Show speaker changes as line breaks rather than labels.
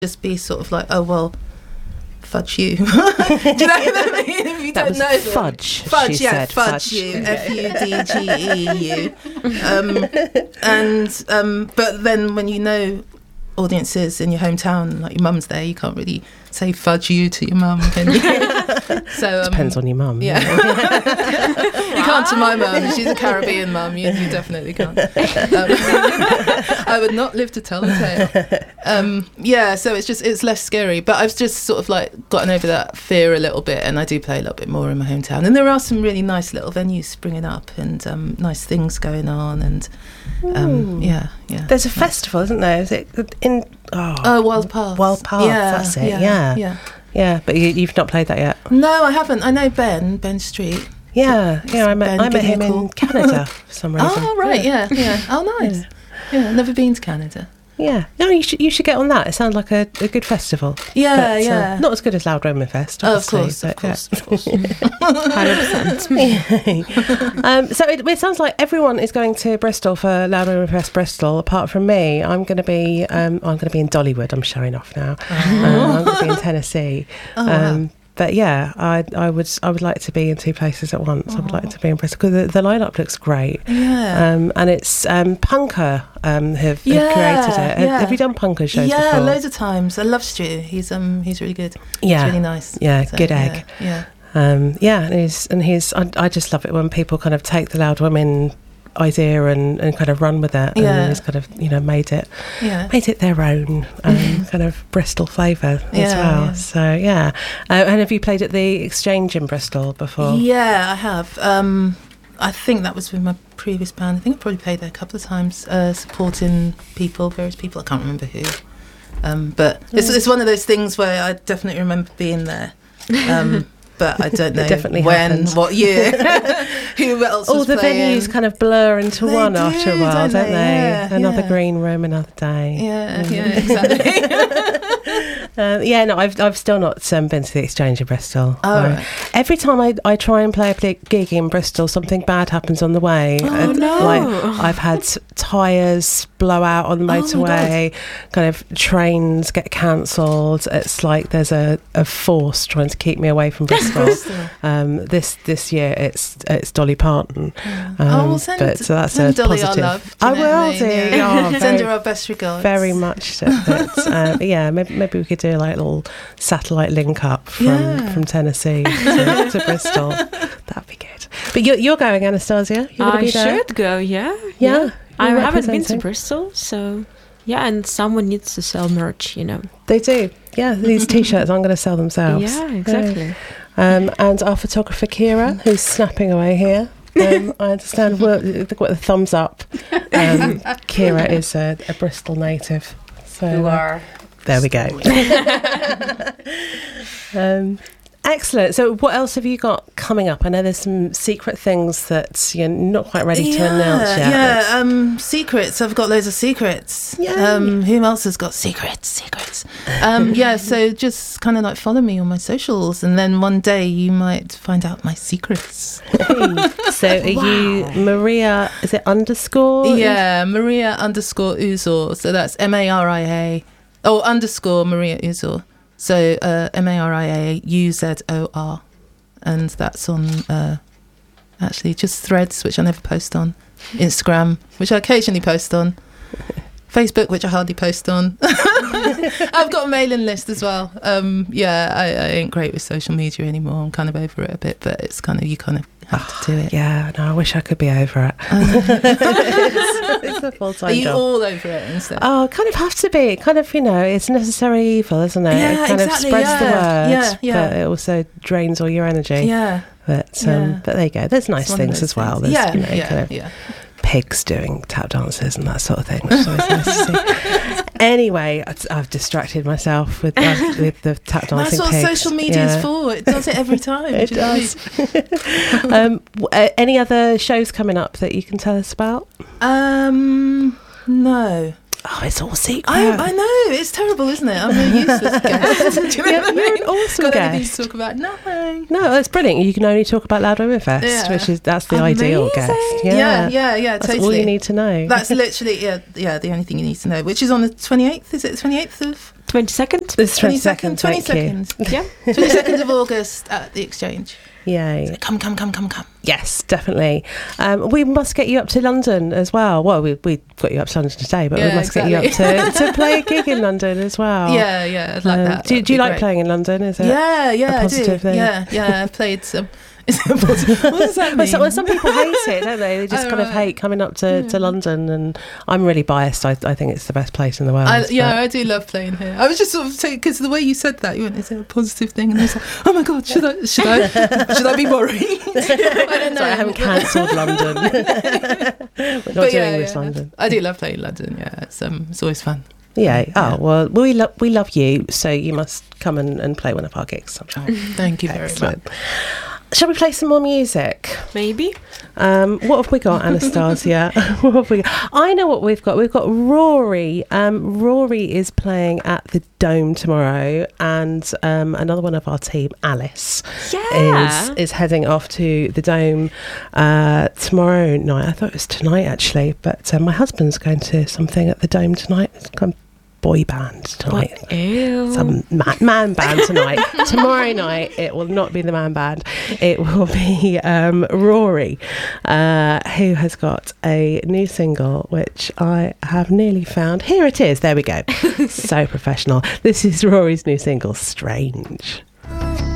just be sort of like, oh, well, fudge you. Do you know what I mean? If you don't know
fudge.
Fudge,
she
yeah,
said.
fudge you. FUDGEU. But then when you know audiences in your hometown, like your mum's there, you can't really say fudge you to your mum, can you? So
depends on your mum.
Yeah. You can't to my mum. She's a Caribbean mum. You definitely can't. I would not live to tell the tale. Yeah, so it's less scary. But I've just sort of like gotten over that fear a little bit, and I do play a little bit more in my hometown. And there are some really nice little venues springing up, and nice things going on, and yeah.
There's a festival, isn't there? Is it in
Wild Path?
Wild Path, that's it. Yeah, but you've not played that yet.
No, I haven't. I know Ben Street.
Yeah, I met him in Canada for some reason.
Oh, right, yeah. Oh, nice. Yeah, never been to Canada.
Yeah, no, you should get on that. It sounds like a good festival.
Yeah.
Not as good as Loud Roman Fest, obviously.
Of course.
100%. So it sounds like everyone is going to Bristol for Loud Roman Fest Bristol, apart from me. I'm going to be in Dollywood. I'm showing off now. I'm going to be in Tennessee.
Wow.
But yeah, I would like to be in two places at once. I would like to be in Bristol because the lineup looks great.
Yeah.
And it's Punker have created it. Have you done Punker shows before?
Yeah, loads of times. I love Stu. He's really good.
Yeah.
He's really nice.
Yeah, so, good egg.
Yeah.
And he's I just love it when people kind of take the Loud Women idea and kind of run with it, and he's kind of made it their own kind of Bristol flavour as well.
Yeah.
So and have you played at the Exchange in Bristol before?
Yeah, I have. I think that was with my previous band. I think I probably played there a couple of times, supporting various people. I can't remember who, but it's one of those things where I definitely remember being there. But I don't know what year, who else
all
was
the
playing.
venues kind of blur into one after a while, don't they?
Yeah,
another green room, another day.
Yeah, exactly.
I've still not been to the Exchange in Bristol.
Right.
Every time I try and play a gig in Bristol, something bad happens on the way. Like I've had tyres blow out on the motorway, kind of trains get cancelled. It's like there's a force trying to keep me away from Bristol. This year it's Dolly Parton.
Send Dolly our love.
I will do.
Yeah. Send her our best regards.
Very much so. But, maybe we could do like a little satellite link up from Tennessee to Bristol. That'd be good. But you're going, Anastasia?
I should go. Yeah. I haven't been to Bristol, so. Yeah, and someone needs to sell merch,
They do. Yeah, these T-shirts aren't going to sell themselves.
Yeah, exactly.
And our photographer, Kira, who's snapping away here. I understand. Look what the thumbs up. Kira is a Bristol native. So
you are.
There we go. Excellent. So what else have you got coming up? I know there's some secret things that you're not quite ready to announce yet.
Yeah, secrets. I've got loads of secrets. Who else has got secrets? So just kind of like follow me on my socials, and then one day you might find out my secrets.
So are you Maria, is it _?
Yeah, Maria _Uzor. So that's MARIA _ Maria Uzor. So MARIA UZOR, and that's on actually just Threads, which I never post on, Instagram, which I occasionally post on, Facebook, which I hardly post on. I've got a mailing list as well. I ain't great with social media anymore. I'm kind of over it a bit, but it's kind of, you kind of have to do it.
Yeah, no, I wish I could be over it. It's a full-time
Are you
job.
all over it instead?
Oh, kind of have to be. Kind of, it's necessary evil, isn't it?
Yeah,
it kind of spreads the word,
Yeah.
but it also drains all your energy.
Yeah.
But there you go. There's nice things as well. There's, kind of pigs doing tap dances and that sort of thing, which is always nice to see. Anyway, I've distracted myself with the tap dancing.
That's what
pigs.
social media is for. It does it every time.
It does. Any other shows coming up that you can tell us about?
No.
Oh, it's all secret.
I know, it's terrible, isn't it? I'm a useless guest.
You're an awesome
got
guest.
anything to talk about? Nothing.
No, that's brilliant. You can only talk about Loud Women Fest, that's the ideal guest.
Yeah,
that's
totally.
all you need to know.
That's literally the only thing you need to know. Which is on the 28th. Is it the 28th of
22nd.
This 22nd.
22nd.
Yeah.
22nd of August at the Exchange.
Yay.
So come.
Yes, definitely. We must get you up to London as well. Well, we got you up to London today, but we must get you up to play a gig in London as well.
Yeah, I'd like that.
Do you like playing in London? Is it?
Yeah,
a positive thing?
Yeah, I've played some. What does that mean?
Well, some people hate it, don't they? They just kind of hate coming up to London, and I'm really biased. I think it's the best place in the world.
I do love playing here. I was just sort of saying, because the way you said that, you went, "Is it a positive thing?" And I was like, "Oh my god, should I be worried?" I don't know.
Sorry, I haven't cancelled London. We're not doing this London.
I do love playing London. Yeah, it's always fun.
Yeah. Oh well, we love you, so you must come and play one of our gigs sometime.
Thank you very much.
Shall we play some more music?
Maybe.
What have we got, Anastasia? What have we got? I know what we've got. We've got Rory. Rory is playing at the Dome tomorrow, and another one of our team, Alice, is heading off to the Dome tomorrow night. I thought it was tonight, actually, but my husband's going to something at the Dome tonight. It's kind of boy band tonight.
Ew.
Some man band tonight. Tomorrow night it will not be the man band. It will be Rory, who has got a new single which I have nearly found. Here it is. There we go. So professional. This is Rory's new single, Strange.